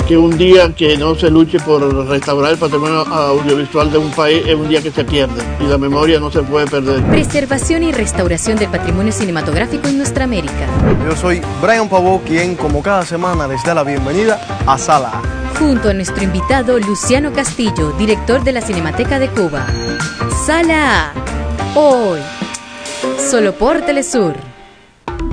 que un día que no se luche por restaurar el patrimonio audiovisual de un país es un día que se pierde y la memoria no se puede perder. Preservación y restauración del patrimonio cinematográfico en nuestra América. Yo soy Brian Pavó, quien como cada semana les da la bienvenida a Sala A. Junto a nuestro invitado Luciano Castillo, director de la Cinemateca de Cuba. Sala A, hoy, solo por Telesur.